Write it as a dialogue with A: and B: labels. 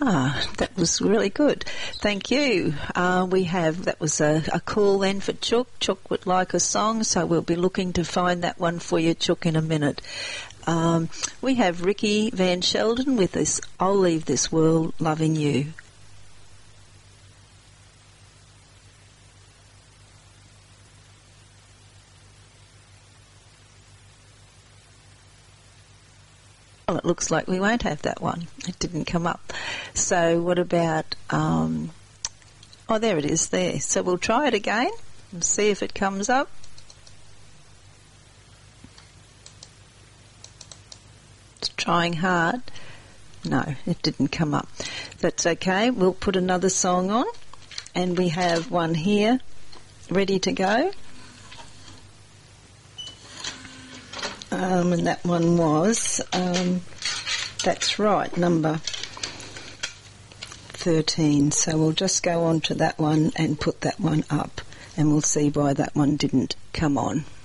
A: That was really good. Thank you. That was a call then for Chook. Chook would like a song, so we'll be looking to find that one for you, Chook, in a minute. We have Ricky Van Sheldon with this, I'll Leave This World Loving You. Well, it looks like we won't have that one. It didn't come up. So what about, there it is there. So we'll try it again and see if it comes up. It's trying hard. No, it didn't come up. That's okay. We'll put another song on, and we have one here ready to go. And that one was, that's right, number 13. So we'll just go on to that one and put that one up, and we'll see why that one didn't come on.